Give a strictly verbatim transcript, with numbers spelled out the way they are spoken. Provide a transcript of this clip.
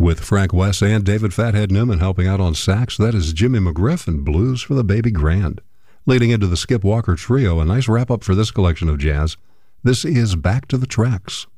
With Frank West and David Fathead Newman helping out on sax, that is Jimmy McGriff and Blues for the Baby Grand. Leading into the Skip Walker Trio, a nice wrap-up for this collection of jazz. This is Back to the Tracks.